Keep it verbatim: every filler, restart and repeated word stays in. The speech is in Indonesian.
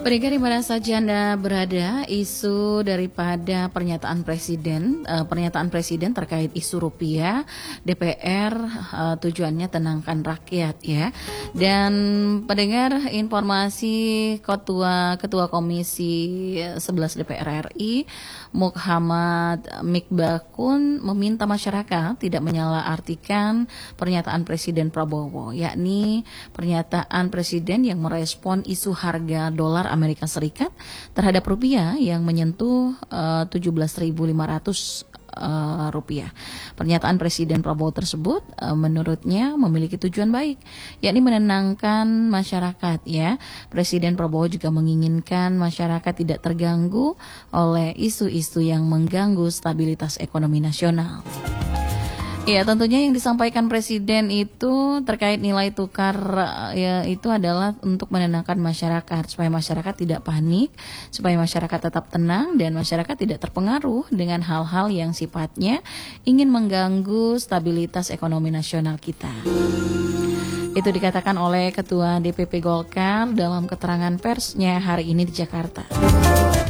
Pendengar di mana saja Anda berada, isu daripada pernyataan Presiden, eh, pernyataan Presiden terkait isu rupiah, D P R eh, tujuannya tenangkan rakyat ya. Dan pendengar informasi Ketua Ketua Komisi sebelas D P R R I, Muhammad Mikbakun meminta masyarakat tidak menyalahartikan pernyataan Presiden Prabowo, yakni pernyataan Presiden yang merespon isu harga dolar Amerika Serikat terhadap rupiah yang menyentuh uh, tujuh belas ribu lima ratus uh, rupiah. Pernyataan Presiden Prabowo tersebut uh, menurutnya memiliki tujuan baik, yakni menenangkan masyarakat ya. Presiden Prabowo juga menginginkan masyarakat tidak terganggu oleh isu-isu yang mengganggu stabilitas ekonomi nasional. Ya, tentunya yang disampaikan Presiden itu terkait nilai tukar ya itu adalah untuk menenangkan masyarakat supaya masyarakat tidak panik, supaya masyarakat tetap tenang dan masyarakat tidak terpengaruh dengan hal-hal yang sifatnya ingin mengganggu stabilitas ekonomi nasional kita. Itu dikatakan oleh Ketua D P P Golkar dalam keterangan persnya hari ini di Jakarta.